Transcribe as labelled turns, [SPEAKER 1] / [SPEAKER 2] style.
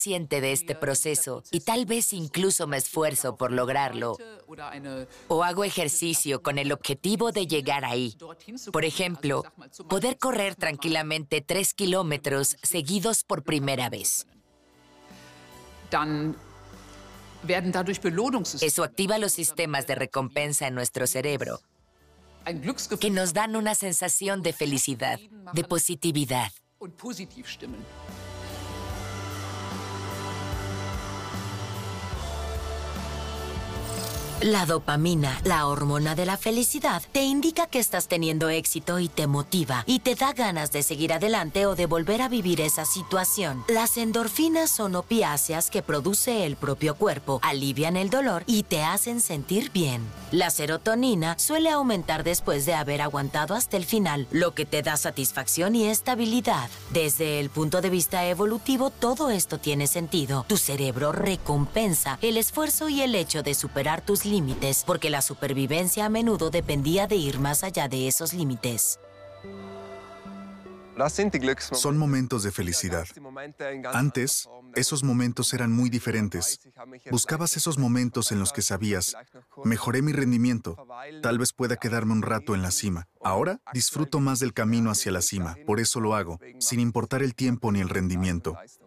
[SPEAKER 1] consciente de este proceso y tal vez incluso me esfuerzo por lograrlo o hago ejercicio con el objetivo de llegar ahí. Por ejemplo, poder correr tranquilamente 3 kilómetros seguidos por primera vez. Eso activa los sistemas de recompensa en nuestro cerebro, que nos dan una sensación de felicidad, de positividad. La dopamina, la hormona de la felicidad, te indica que estás teniendo éxito y te motiva y te da ganas de seguir adelante o de volver a vivir esa situación. Las endorfinas son opiáceas que produce el propio cuerpo, alivian el dolor y te hacen sentir bien. La serotonina suele aumentar después de haber aguantado hasta el final, lo que te da satisfacción y estabilidad. Desde el punto de vista evolutivo, todo esto tiene sentido. Tu cerebro recompensa el esfuerzo y el hecho de superar tus límites, porque la supervivencia a menudo dependía de ir más allá de esos límites.
[SPEAKER 2] Son momentos de felicidad. Antes, esos momentos eran muy diferentes. Buscabas esos momentos en los que sabías, mejoré mi rendimiento, tal vez pueda quedarme un rato en la cima. Ahora, disfruto más del camino hacia la cima, por eso lo hago, sin importar el tiempo ni el rendimiento.